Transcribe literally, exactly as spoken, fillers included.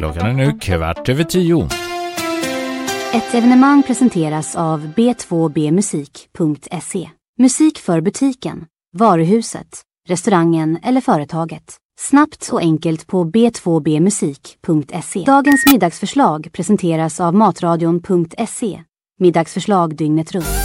Klockan är nu kvart över tio. Ett evenemang presenteras av b två b musik punkt se. Musik för butiken, varuhuset, restaurangen eller företaget. Snabbt och enkelt på b två b musik punkt se. Dagens middagsförslag presenteras av matradion punkt se. Middagsförslag dygnet runt.